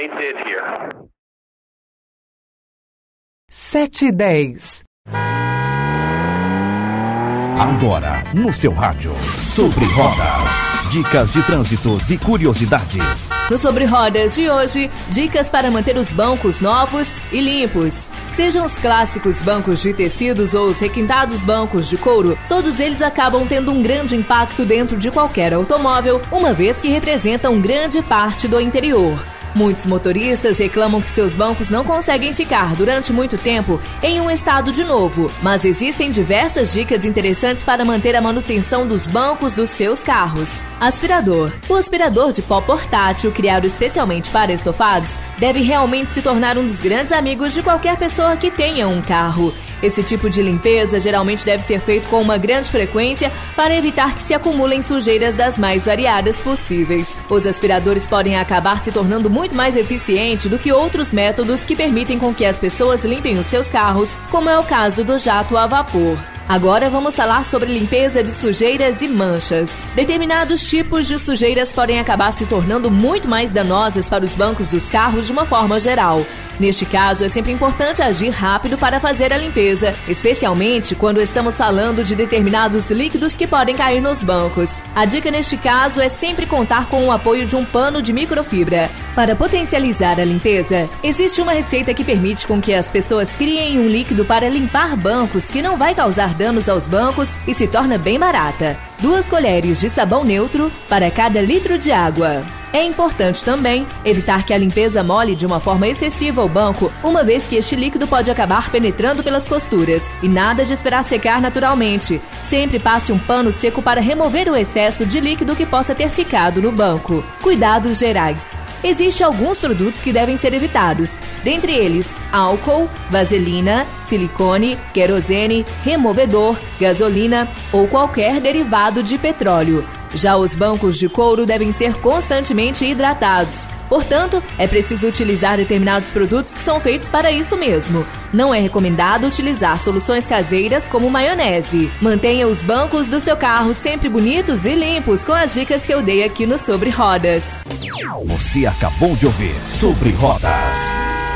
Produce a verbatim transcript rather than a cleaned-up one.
did here. sete e dez. Agora, no seu rádio, Sobre Rodas. Dicas de trânsitos e curiosidades. No Sobre Rodas de hoje, dicas para manter os bancos novos e limpos. Sejam os clássicos bancos de tecidos ou os requintados bancos de couro, todos eles acabam tendo um grande impacto dentro de qualquer automóvel, uma vez que representam grande parte do interior. Muitos motoristas reclamam que seus bancos não conseguem ficar durante muito tempo em um estado de novo, mas existem diversas dicas interessantes para manter a manutenção dos bancos dos seus carros. Aspirador. O aspirador de pó portátil, criado especialmente para estofados, deve realmente se tornar um dos grandes amigos de qualquer pessoa que tenha um carro. Esse tipo de limpeza geralmente deve ser feito com uma grande frequência para evitar que se acumulem sujeiras das mais variadas possíveis. Os aspiradores podem acabar se tornando muito mais eficientes do que outros métodos que permitem com que as pessoas limpem os seus carros, como é o caso do jato a vapor. Agora vamos falar sobre limpeza de sujeiras e manchas. Determinados tipos de sujeiras podem acabar se tornando muito mais danosas para os bancos dos carros de uma forma geral. Neste caso, é sempre importante agir rápido para fazer a limpeza, especialmente quando estamos falando de determinados líquidos que podem cair nos bancos. A dica neste caso é sempre contar com o apoio de um pano de microfibra. Para potencializar a limpeza, existe uma receita que permite com que as pessoas criem um líquido para limpar bancos que não vai causar danos aos bancos e se torna bem barata. Duas colheres de sabão neutro para cada litro de água. É importante também evitar que a limpeza molhe de uma forma excessiva o banco, uma vez que este líquido pode acabar penetrando pelas costuras. E nada de esperar secar naturalmente. Sempre passe um pano seco para remover o excesso de líquido que possa ter ficado no banco. Cuidados gerais. Existem alguns produtos que devem ser evitados, dentre eles álcool, vaselina, silicone, querosene, removedor, gasolina ou qualquer derivado de petróleo. Já os bancos de couro devem ser constantemente hidratados. Portanto, é preciso utilizar determinados produtos que são feitos para isso mesmo. Não é recomendado utilizar soluções caseiras como maionese. Mantenha os bancos do seu carro sempre bonitos e limpos com as dicas que eu dei aqui no Sobre Rodas. Você acabou de ouvir Sobre Rodas.